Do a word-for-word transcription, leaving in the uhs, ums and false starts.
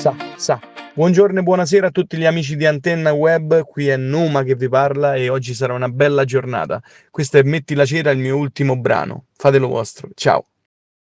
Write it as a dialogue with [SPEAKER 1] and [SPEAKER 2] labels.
[SPEAKER 1] Sa, sa. Buongiorno e buonasera a tutti gli amici di Antenna Web, qui è Numa che vi parla e oggi sarà una bella giornata. Questo è Metti la cera, il mio ultimo brano. Fatelo vostro. Ciao.